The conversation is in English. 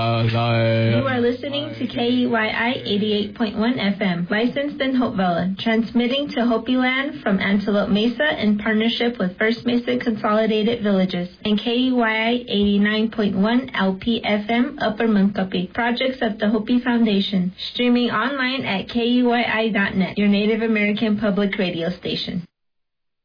You are listening to KEYI 88.1 FM, licensed in Hopevilla, transmitting to Hopi Land from Antelope Mesa in partnership with First Mesa Consolidated Villages, and KEYI 89.1 LP FM, Upper Munkapi, projects of the Hopi Foundation, streaming online at KEYI.net, your Native American public radio station.